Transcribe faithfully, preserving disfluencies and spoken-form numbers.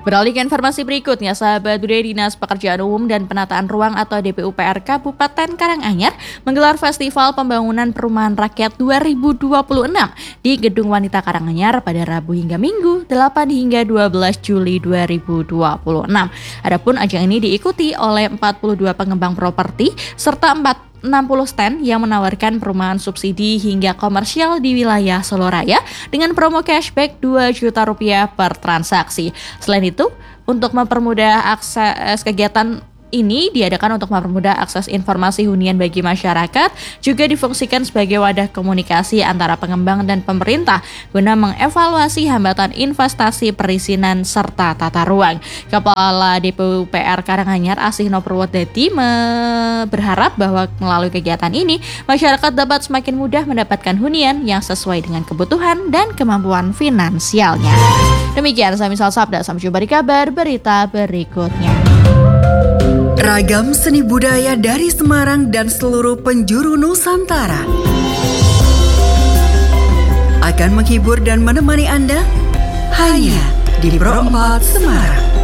Beralih ke informasi berikutnya, sahabat budaya, Dinas Pekerjaan Umum dan Penataan Ruang atau D P U P R Kabupaten Karanganyar menggelar Festival Pembangunan Perumahan Rakyat dua ribu dua puluh enam di Gedung Wanita Karanganyar pada Rabu hingga Minggu delapan hingga dua belas Juli dua ribu dua puluh enam. Adapun ajang ini diikuti oleh empat puluh dua pengembang properti serta empat enam puluh stand yang menawarkan perumahan subsidi hingga komersial di wilayah Solo Raya dengan promo cashback dua juta rupiah per transaksi. Selain itu, untuk mempermudah akses kegiatan ini diadakan untuk mempermudah akses informasi hunian bagi masyarakat, juga difungsikan sebagai wadah komunikasi antara pengembang dan pemerintah guna mengevaluasi hambatan investasi, perizinan, serta tata ruang. Kepala D P U P R Karanganyar Asihno Purwodadi me- berharap bahwa melalui kegiatan ini, masyarakat dapat semakin mudah mendapatkan hunian yang sesuai dengan kebutuhan dan kemampuan finansialnya. Demikian Samisal Sabda, sampai jumpa di kabar berita berikutnya. Ragam seni budaya dari Semarang dan seluruh penjuru Nusantara akan menghibur dan menemani Anda hanya di Pro empat Semarang.